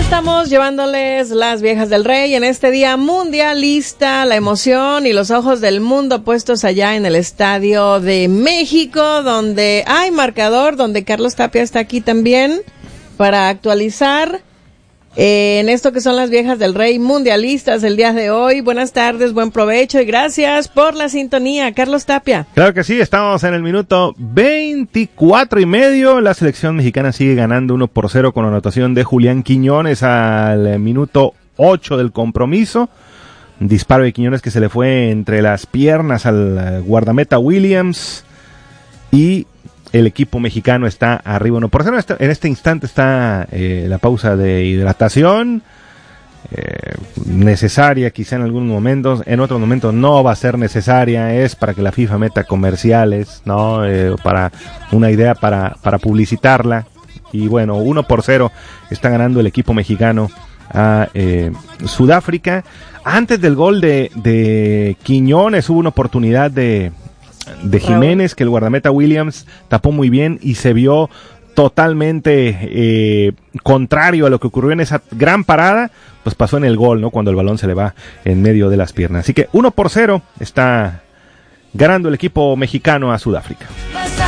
Estamos llevándoles las viejas del rey en este día mundialista, la emoción y los ojos del mundo puestos allá en el Estadio de México, donde hay marcador, donde Carlos Tapia está aquí también para actualizar en esto que son las viejas del rey mundialistas el día de hoy. Buenas tardes, buen provecho y gracias por la sintonía, Carlos Tapia. Claro que sí, estamos en el minuto 24:30. La selección mexicana sigue ganando 1-0 con la anotación de Julián Quiñones al minuto 8 del compromiso. Un disparo de Quiñones que se le fue entre las piernas al guardameta Williams y el equipo mexicano está arriba 1-0. En este instante está la pausa de hidratación, necesaria quizá en algunos momentos, en otros momentos no va a ser necesaria, es para que la FIFA meta comerciales, ¿no? Para una idea para publicitarla. Y bueno, 1-0 está ganando el equipo mexicano a Sudáfrica. Antes del gol de Quiñones hubo una oportunidad de Jiménez, que el guardameta Williams tapó muy bien y se vio totalmente contrario a lo que ocurrió en esa gran parada, pues pasó en el gol, ¿no? Cuando el balón se le va en medio de las piernas. Así que 1-0 está ganando el equipo mexicano a Sudáfrica.